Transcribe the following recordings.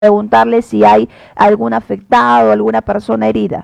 preguntarle si hay algún afectado, alguna persona herida.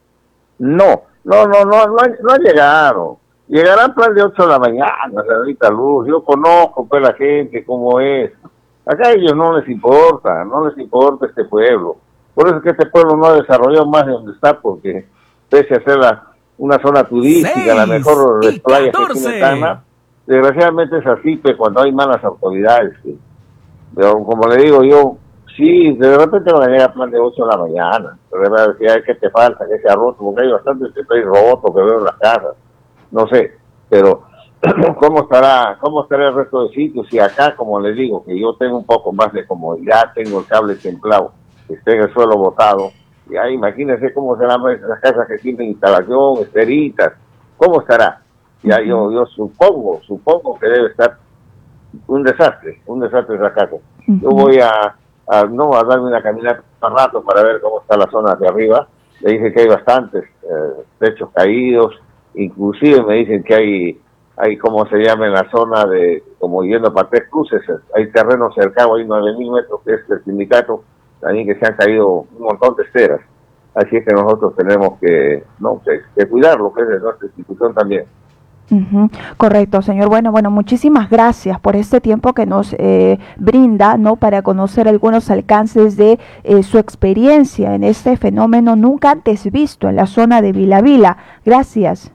No ha llegado. Llegarán plan de 8 de la mañana, señorita Luz. Yo conozco pues la gente, cómo es. Acá a ellos no les importa este pueblo. Por eso es que este pueblo no ha desarrollado más de donde está, porque pese a ser una zona turística, la mejor playa que tiene Tacna, desgraciadamente es así, pues cuando hay malas autoridades. Pero como le digo yo, sí, de repente van a llegar a plan de 8 de la mañana, pero va a decir, ay, ¿qué te falta? Que se ha roto, porque hay bastante que estoy roto, que veo en las casas, no sé, pero ¿cómo estará el resto de sitios? Y acá, como le digo, que yo tengo un poco más de comodidad, tengo el cable templado, que esté en el suelo botado, y ahí imagínense cómo serán las casas que tienen instalación, esteritas, ¿cómo estará? Ya yo supongo que debe estar un desastre esa casa. Yo voy a darme una caminata un rato para ver cómo está la zona de arriba. Me dicen que hay bastantes techos caídos, inclusive me dicen que hay como se llama en la zona de, como yendo para Tres Cruces, hay terrenos cercanos, hay 9.000 metros, que es el sindicato, también que se han caído un montón de esteras. Así es que nosotros tenemos que cuidar lo que es de nuestra institución también. Correcto, señor. Bueno, muchísimas gracias por este tiempo que nos brinda, ¿no? Para conocer algunos alcances de su experiencia en este fenómeno nunca antes visto en la zona de Vila Vila. Gracias.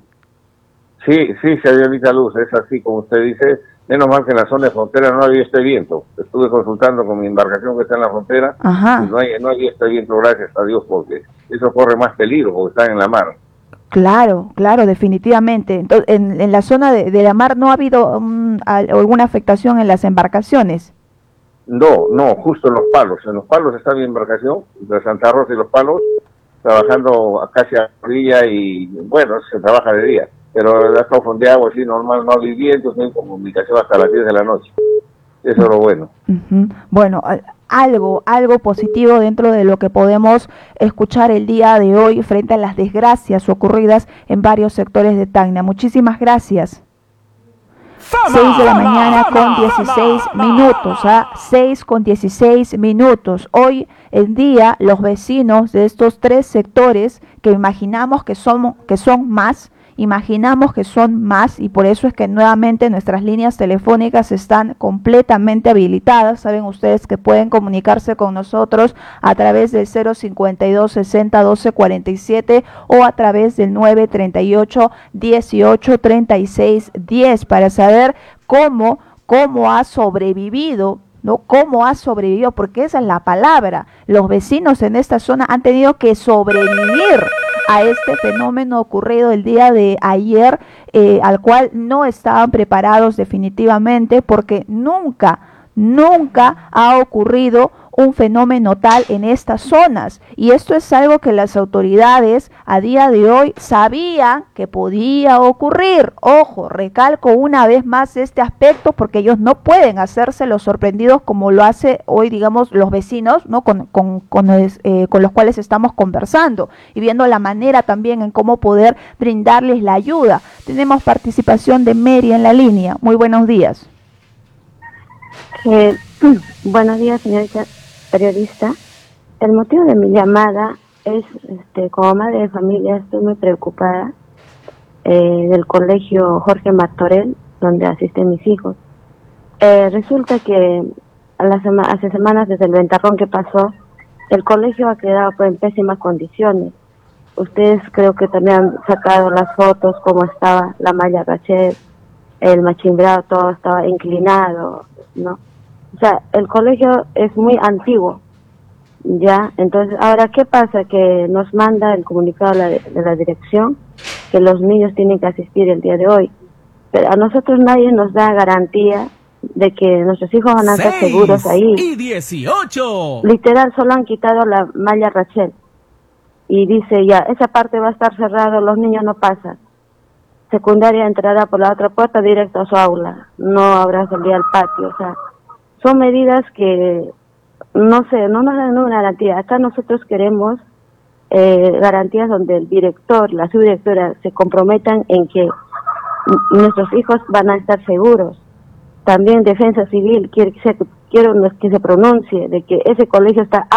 Sí, señorita Luz, es así como usted dice. Menos mal que en la zona de frontera no había este viento. Estuve consultando con mi embarcación que está en la frontera. Y no había este viento, gracias a Dios, porque eso corre más peligro porque están en la mar. Claro, definitivamente. Entonces, en la zona de la mar no ha habido alguna afectación en las embarcaciones. No, justo en Los Palos. En Los Palos está mi embarcación, de Santa Rosa y Los Palos, trabajando casi a orilla y, bueno, se trabaja de día. Pero la está fondeado así normal, no hay vientos, no hay comunicación hasta las 10 de la noche. Eso es lo bueno. Bueno, algo positivo dentro de lo que podemos escuchar el día de hoy frente a las desgracias ocurridas en varios sectores de Tacna. Muchísimas gracias. 6 de la mañana con 16 minutos, 6 con 16 minutos. Hoy en día los vecinos de estos tres sectores que imaginamos que son más, y por eso es que nuevamente nuestras líneas telefónicas están completamente habilitadas. Saben ustedes que pueden comunicarse con nosotros a través del 052 60 12 47 o a través del 938 18 36 10 para saber cómo ha sobrevivido, ¿no? ¿Cómo ha sobrevivido? Porque esa es la palabra. Los vecinos en esta zona han tenido que sobrevivir a este fenómeno ocurrido el día de ayer, al cual no estaban preparados definitivamente, porque nunca ha ocurrido un fenómeno tal en estas zonas, y esto es algo que las autoridades a día de hoy sabían que podía ocurrir. Ojo, recalco una vez más este aspecto, porque ellos no pueden hacerse los sorprendidos como lo hace hoy, digamos, los vecinos, ¿no? con los cuales estamos conversando y viendo la manera también en cómo poder brindarles la ayuda. Tenemos participación de Mary en la línea. Muy buenos días. Buenos días, señorita periodista. El motivo de mi llamada es, como madre de familia, estoy muy preocupada del colegio Jorge Martorell, donde asisten mis hijos. Resulta que hace semanas, desde el ventarrón que pasó, el colegio ha quedado en pésimas condiciones. Ustedes creo que también han sacado las fotos, cómo estaba la malla rachel, el machimbrado, todo estaba inclinado, ¿no? O sea, el colegio es muy antiguo, ¿ya? Entonces, ahora, ¿qué pasa? Que nos manda el comunicado de la dirección que los niños tienen que asistir el día de hoy. Pero a nosotros nadie nos da garantía de que nuestros hijos van a estar seguros ahí. 6:18. Literal, solo han quitado la malla rachel. Y dice, ya, esa parte va a estar cerrada, los niños no pasan. Secundaria entrará por la otra puerta directo a su aula. No habrá salida al patio, o sea... Son medidas que, no nos dan una garantía. Acá nosotros queremos garantías donde el director, la subdirectora se comprometan en que nuestros hijos van a estar seguros. También Defensa Civil quiere quiero que se pronuncie de que ese colegio está